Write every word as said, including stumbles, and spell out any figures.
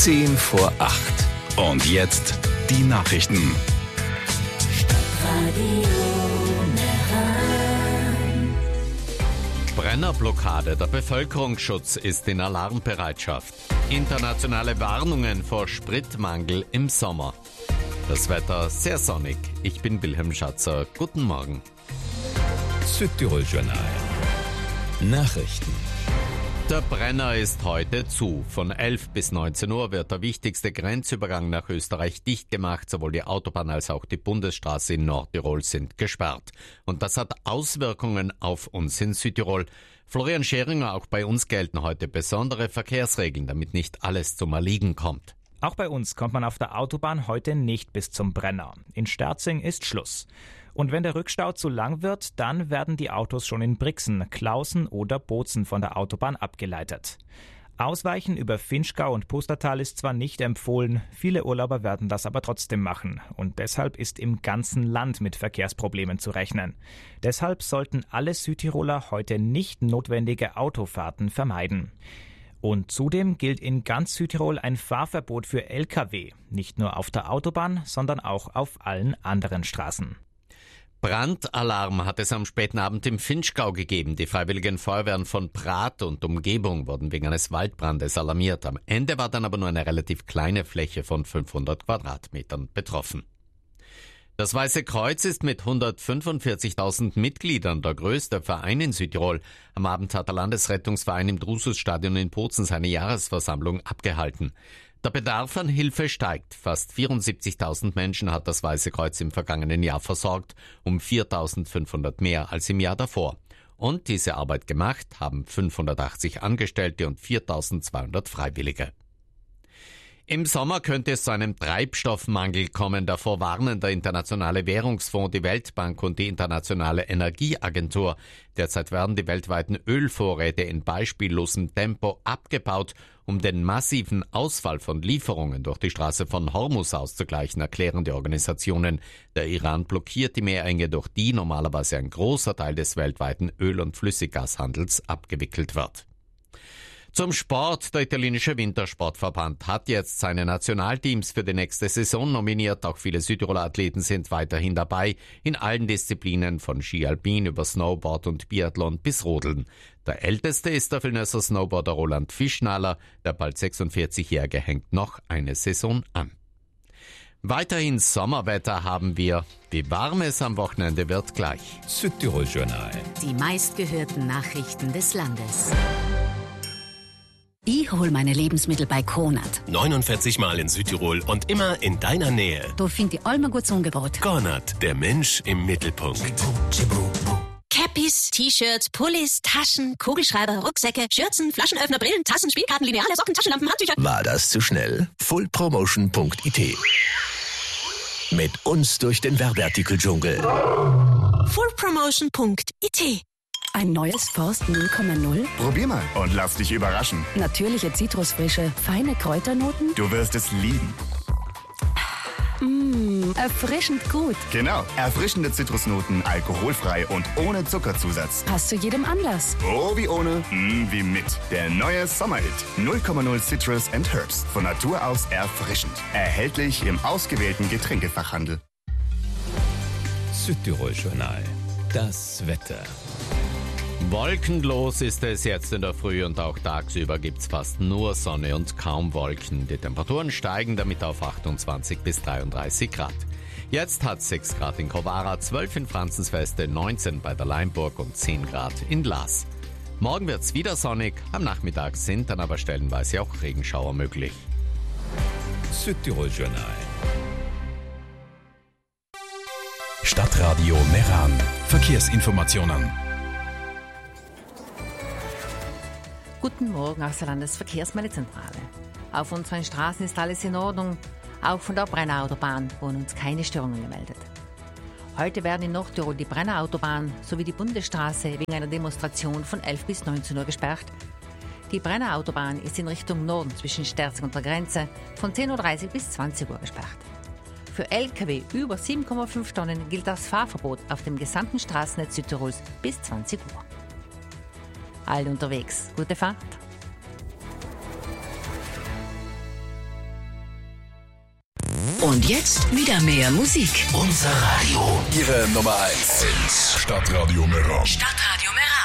Zehn vor acht. Und jetzt die Nachrichten. Brennerblockade. Der Bevölkerungsschutz ist in Alarmbereitschaft. Internationale Warnungen vor Spritmangel im Sommer. Das Wetter sehr sonnig. Ich bin Wilhelm Schatzer. Guten Morgen. Südtirol Journal. Nachrichten. Der Brenner ist heute zu. Von elf bis neunzehn Uhr wird der wichtigste Grenzübergang nach Österreich dicht gemacht. Sowohl die Autobahn als auch die Bundesstraße in Nordtirol sind gesperrt. Und das hat Auswirkungen auf uns in Südtirol. Florian Scheringer, auch bei uns gelten heute besondere Verkehrsregeln, damit nicht alles zum Erliegen kommt. Auch bei uns kommt man auf der Autobahn heute nicht bis zum Brenner. In Sterzing ist Schluss. Und wenn der Rückstau zu lang wird, dann werden die Autos schon in Brixen, Klausen oder Bozen von der Autobahn abgeleitet. Ausweichen über Finchgau und Pustertal ist zwar nicht empfohlen, viele Urlauber werden das aber trotzdem machen. Und deshalb ist im ganzen Land mit Verkehrsproblemen zu rechnen. Deshalb sollten alle Südtiroler heute nicht notwendige Autofahrten vermeiden. Und zudem gilt in ganz Südtirol ein Fahrverbot für L K W, nicht nur auf der Autobahn, sondern auch auf allen anderen Straßen. Brandalarm hat es am späten Abend im Finchgau gegeben. Die Freiwilligen Feuerwehren von Prat und Umgebung wurden wegen eines Waldbrandes alarmiert. Am Ende war dann aber nur eine relativ kleine Fläche von fünfhundert Quadratmetern betroffen. Das Weiße Kreuz ist mit hundertfünfundvierzigtausend Mitgliedern der größte Verein in Südtirol. Am Abend hat der Landesrettungsverein im Drususstadion in Bozen seine Jahresversammlung abgehalten. Der Bedarf an Hilfe steigt. Fast vierundsiebzigtausend Menschen hat das Weiße Kreuz im vergangenen Jahr versorgt, um viertausendfünfhundert mehr als im Jahr davor. Und diese Arbeit gemacht haben fünfhundertachtzig Angestellte und viertausendzweihundert Freiwillige. Im Sommer könnte es zu einem Treibstoffmangel kommen. Davor warnen der Internationale Währungsfonds, die Weltbank und die Internationale Energieagentur. Derzeit werden die weltweiten Ölvorräte in beispiellosem Tempo abgebaut, um den massiven Ausfall von Lieferungen durch die Straße von Hormuz auszugleichen, erklären die Organisationen. Der Iran blockiert die Meerenge, durch die normalerweise ein großer Teil des weltweiten Öl- und Flüssiggashandels abgewickelt wird. Zum Sport. Der italienische Wintersportverband hat jetzt seine Nationalteams für die nächste Saison nominiert. Auch viele Südtiroler Athleten sind weiterhin dabei, in allen Disziplinen von Ski Alpin über Snowboard und Biathlon bis Rodeln. Der älteste ist der Vilnöser Snowboarder Roland Fischnaller. Der bald sechsundvierzigjährige hängt noch eine Saison an. Weiterhin Sommerwetter haben wir. Wie warm es am Wochenende wird gleich. Südtirol Journal. Die meistgehörten Nachrichten des Landes. Ich hole meine Lebensmittel bei Konrad. neunundvierzig Mal in Südtirol und immer in deiner Nähe. Da finde ich allmal gutes Angebot. Konrad, der Mensch im Mittelpunkt. Cappies, T-Shirts, Pullis, Taschen, Kugelschreiber, Rucksäcke, Schürzen, Flaschenöffner, Brillen, Tassen, Spielkarten, Lineale, Socken, Taschenlampen, Handtücher. War das zu schnell? full promotion punkt i t. Mit uns durch den Werbeartikel-Dschungel. full promotion punkt i t. Ein neues Forst null Komma null? Probier mal und lass dich überraschen. Natürliche Zitrusfrische, feine Kräuternoten? Du wirst es lieben. Mmh, erfrischend gut. Genau, erfrischende Zitrusnoten, alkoholfrei und ohne Zuckerzusatz. Passt zu jedem Anlass. Oh, wie ohne, mm, wie mit. Der neue Sommerhit. null Komma null Citrus and Herbs. Von Natur aus erfrischend. Erhältlich im ausgewählten Getränkefachhandel. Südtirol Journal. Das Wetter. Wolkenlos ist es jetzt in der Früh und auch tagsüber gibt's fast nur Sonne und kaum Wolken. Die Temperaturen steigen damit auf achtundzwanzig bis dreiunddreißig Grad. Jetzt hat sechs Grad in Kovara, zwölf in Franzensfeste, neunzehn bei der Leimburg und zehn Grad in Laas. Morgen wird's wieder sonnig, am Nachmittag sind dann aber stellenweise auch Regenschauer möglich. Südtirol Journal. Stadtradio Meran. Verkehrsinformationen. Guten Morgen aus der Landesverkehrsmeldezentrale. Auf unseren Straßen ist alles in Ordnung. Auch von der Brennerautobahn wurden uns keine Störungen gemeldet. Heute werden in Nordtirol die Brennerautobahn sowie die Bundesstraße wegen einer Demonstration von elf bis neunzehn Uhr gesperrt. Die Brennerautobahn ist in Richtung Norden zwischen Sterzing und der Grenze von zehn Uhr dreißig bis zwanzig Uhr gesperrt. Für L K W über sieben Komma fünf Tonnen gilt das Fahrverbot auf dem gesamten Straßennetz Südtirols bis zwanzig Uhr. Alle unterwegs, gute Fahrt! Und jetzt wieder mehr Musik. Unser Radio. Ihre Nummer eins. Stadtradio Meran. Stadtradio Meran.